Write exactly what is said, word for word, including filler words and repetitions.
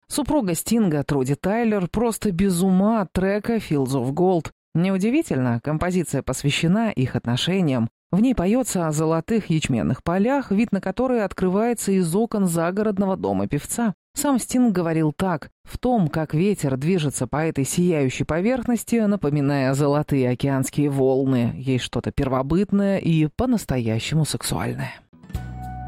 Супруга Стинга, Труди Тайлер, просто без ума от трека «Fields of Gold». Неудивительно, композиция посвящена их отношениям. В ней поется о золотых ячменных полях, вид на которые открывается из окон загородного дома певца. Сам Стинг говорил так: «В том, как ветер движется по этой сияющей поверхности, напоминая золотые океанские волны, есть что-то первобытное и по-настоящему сексуальное».